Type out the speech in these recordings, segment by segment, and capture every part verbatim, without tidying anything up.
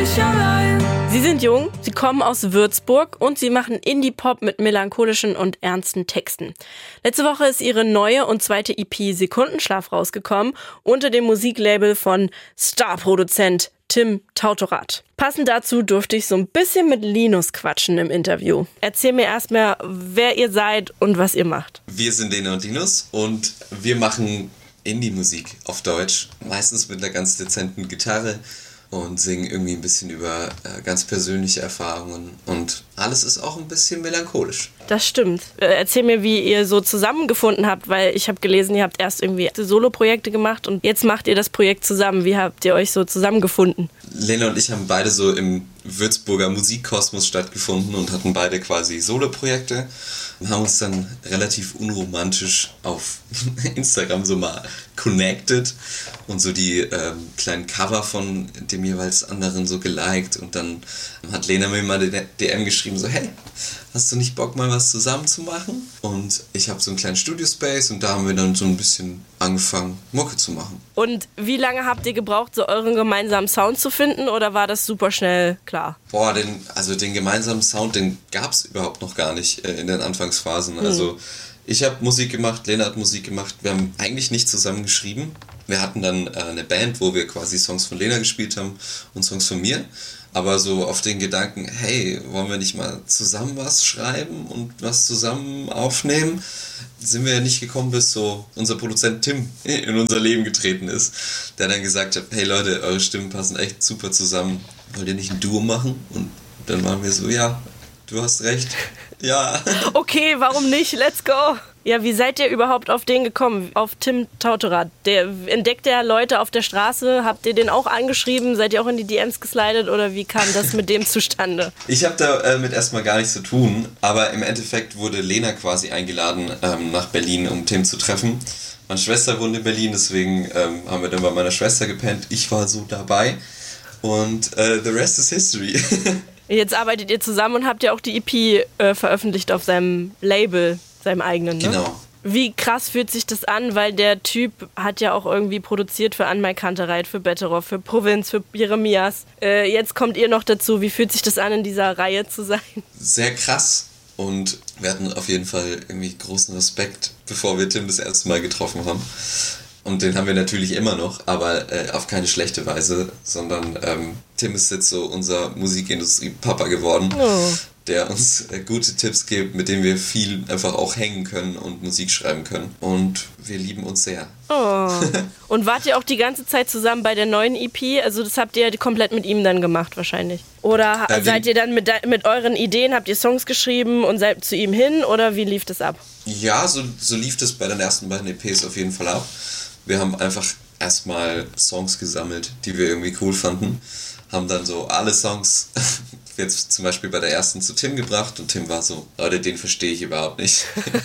nicht allein. Sie sind jung, sie kommen aus Würzburg und sie machen Indie-Pop mit melancholischen und ernsten Texten. Letzte Woche ist ihre neue und zweite E P Sekundenschlaf rausgekommen unter dem Musiklabel von Starproduzent Tim Tautorat. Passend dazu durfte ich so ein bisschen mit Linus quatschen im Interview. Erzähl mir erstmal, wer ihr seid und was ihr macht. Wir sind Lena und Linus und wir machen Indie-Musik auf Deutsch. Meistens mit einer ganz dezenten Gitarre und singen irgendwie ein bisschen über äh, ganz persönliche Erfahrungen. Und alles ist auch ein bisschen melancholisch. Das stimmt. Erzähl mir, wie ihr so zusammengefunden habt, weil ich habe gelesen, ihr habt erst irgendwie Solo-Projekte gemacht und jetzt macht ihr das Projekt zusammen. Wie habt ihr euch so zusammengefunden? Lena und ich haben beide so im Würzburger Musikkosmos stattgefunden und hatten beide quasi Solo-Projekte und haben uns dann relativ unromantisch auf Instagram so mal connected und so die ähm, kleinen Cover von dem jeweils anderen so geliked und dann hat Lena mir mal eine D M geschrieben, so hey, hast du nicht Bock mal was zusammen zu machen? Und ich habe so einen kleinen Studio-Space und da haben wir dann so ein bisschen angefangen, Mucke zu machen. Und wie lange habt ihr gebraucht, so euren gemeinsamen Sound zu finden oder war das super schnell klar? Boah, den, also den gemeinsamen Sound, den gab es überhaupt noch gar nicht äh, in den Anfangsphasen. Mhm. Also ich habe Musik gemacht, Lena hat Musik gemacht. Wir haben eigentlich nicht zusammen geschrieben. Wir hatten dann äh, eine Band, wo wir quasi Songs von Lena gespielt haben und Songs von mir. Aber so auf den Gedanken, hey, wollen wir nicht mal zusammen was schreiben und was zusammen aufnehmen, sind wir ja nicht gekommen, bis so unser Produzent Tim in unser Leben getreten ist, der dann gesagt hat, hey Leute, eure Stimmen passen echt super zusammen. Wollt ihr nicht ein Duo machen? Und dann waren wir so, ja, du hast recht. Ja. Okay, warum nicht? Let's go. Ja, wie seid ihr überhaupt auf den gekommen? Auf Tim Tautorat? Der entdeckt der Leute auf der Straße? Habt ihr den auch angeschrieben? Seid ihr auch in die D Ms geslidet? Oder wie kam das mit dem zustande? Ich habe damit erstmal gar nichts zu tun. Aber im Endeffekt wurde Lena quasi eingeladen ähm, nach Berlin, um Tim zu treffen. Meine Schwester wohnt in Berlin, deswegen ähm, haben wir dann bei meiner Schwester gepennt. Ich war so dabei. Und äh, the rest is history. Jetzt arbeitet ihr zusammen und habt ja auch die E P äh, veröffentlicht auf seinem Label, seinem eigenen, ne? Genau. Wie krass fühlt sich das an, weil der Typ hat ja auch irgendwie produziert für Anmai Kantereit, für Betteroff, für Provinz, für Jeremias. Äh, jetzt kommt ihr noch dazu. Wie fühlt sich das an, in dieser Reihe zu sein? Sehr krass und wir hatten auf jeden Fall irgendwie großen Respekt, bevor wir Tim das erste Mal getroffen haben. Und den haben wir natürlich immer noch, aber äh, auf keine schlechte Weise, sondern ähm, Tim ist jetzt so unser Musikindustrie-Papa geworden, oh. der uns äh, gute Tipps gibt, mit denen wir viel einfach auch hängen können und Musik schreiben können. Und wir lieben uns sehr. Oh. Und wart ihr auch die ganze Zeit zusammen bei der neuen E P? Also das habt ihr komplett mit ihm dann gemacht wahrscheinlich? Oder äh, seid ihr dann mit, mit euren Ideen, habt ihr Songs geschrieben und seid zu ihm hin? Oder wie lief das ab? Ja, so, so lief das bei den ersten beiden E Ps auf jeden Fall ab. Wir haben einfach erstmal Songs gesammelt, die wir irgendwie cool fanden. Haben dann so alle Songs jetzt zum Beispiel bei der ersten zu Tim gebracht und Tim war so, Leute, den verstehe ich überhaupt nicht.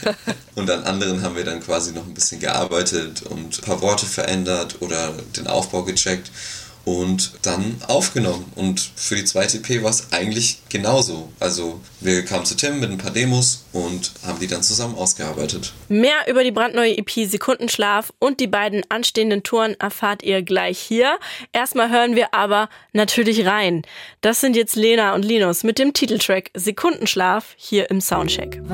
Und an anderen haben wir dann quasi noch ein bisschen gearbeitet und ein paar Worte verändert oder den Aufbau gecheckt und dann aufgenommen. Und für die zweite E P war es eigentlich genauso. Also wir kamen zu Tim mit ein paar Demos und haben die dann zusammen ausgearbeitet. Mehr über die brandneue E P Sekundenschlaf und die beiden anstehenden Touren erfahrt ihr gleich hier. Erstmal hören wir aber natürlich rein. Das sind jetzt Lena und Linus mit dem Titeltrack Sekundenschlaf hier im Soundcheck.